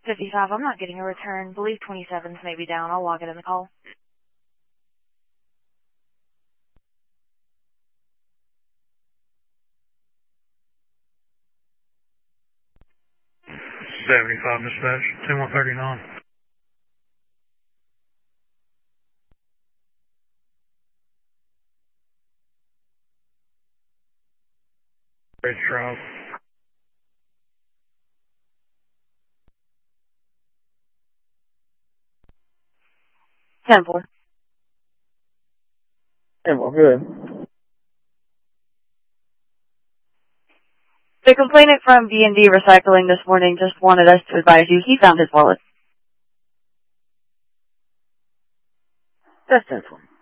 55, I'm not getting a return. Believe 27's may be down. I'll log it in the call. $75 dispatch, 10139. Bridge Drive. Temple. Temple, good. The complainant from D&D Recycling this morning just wanted us to advise you he found his wallet. That's Temple.